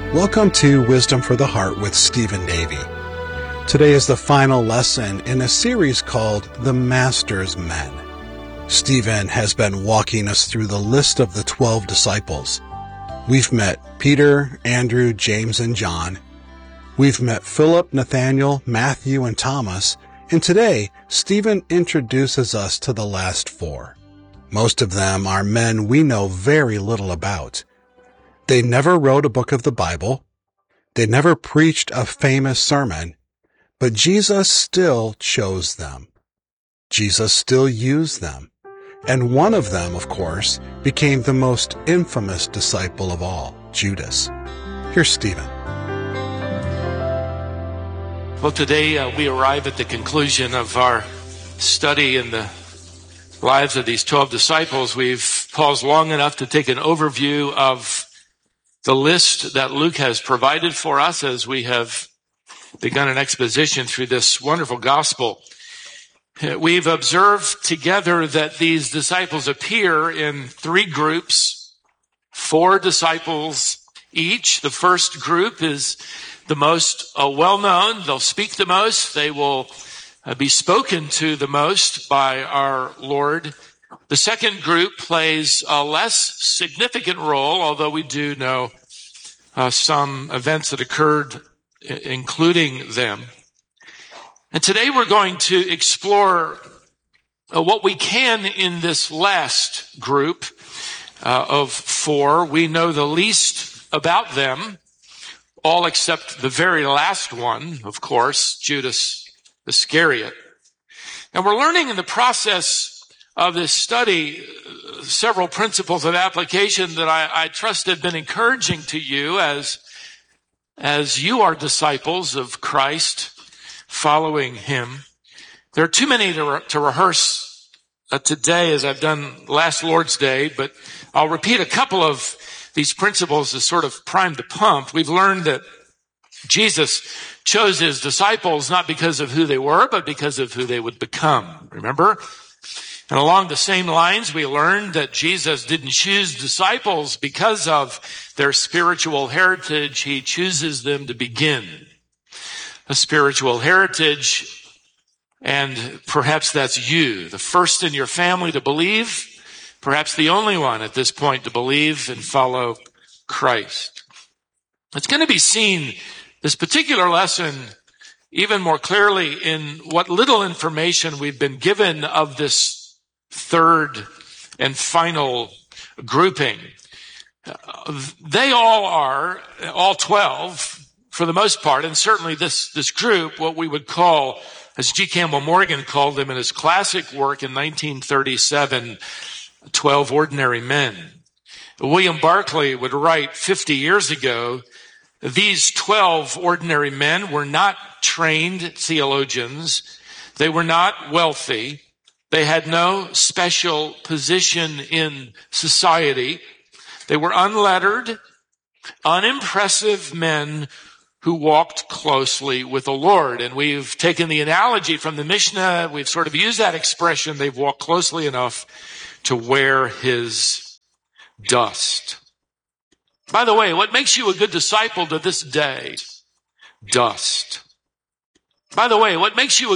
Welcome to Wisdom for the Heart with Stephen Davey. Today is the final lesson in a series called The Master's Men. Stephen has been walking us through the list of the 12 disciples. We've met Peter, Andrew, James, and John. We've met Philip, Nathaniel, Matthew, and Thomas. And today, Stephen introduces us to the last 4. Most of them are men we know very little about. They never wrote a book of the Bible. They never preached a famous sermon. But Jesus still chose them. Jesus still used them. And one of them, of course, became the most infamous disciple of all, Judas. Here's Stephen. Well, today we arrive at the conclusion of our study in the lives of these 12 disciples. We've paused long enough to take an overview of the list that Luke has provided for us as we have begun an exposition through this wonderful gospel. We've observed together that these disciples appear in 3 groups, 4 disciples each. The first group is the most well-known. They'll speak the most. They will be spoken to the most by our Lord. The second group plays a less significant role, although we do know some events that occurred, including them. And today we're going to explore what we can in this last group of 4. We know the least about them, all except the very last one, of course, Judas Iscariot. And we're learning in the process of this study several principles of application that I trust have been encouraging to you as you are disciples of Christ, following him. There are too many to rehearse today as I've done last Lord's Day, but I'll repeat a couple of these principles to sort of prime the pump. We've learned that Jesus chose his disciples not because of who they were, but because of who they would become. Remember? And along the same lines, we learned that Jesus didn't choose disciples because of their spiritual heritage. He chooses them to begin a spiritual heritage. And perhaps that's you, the first in your family to believe, perhaps the only one at this point to believe and follow Christ. It's going to be seen, this particular lesson, even more clearly in what little information we've been given of this third and final grouping. They all are, all 12, for the most part, and certainly this group, what we would call, as G. Campbell Morgan called them in his classic work in 1937, 12 ordinary men. William Barclay would write 50 years ago, these 12 ordinary men were not trained theologians. They were not wealthy. They had no special position in society. They were unlettered, unimpressive men who walked closely with the Lord. And we've taken the analogy from the Mishnah. We've sort of used that expression. They've walked closely enough to wear his dust. By the way, what makes you a good disciple to this day? Dust. By the way, what makes you a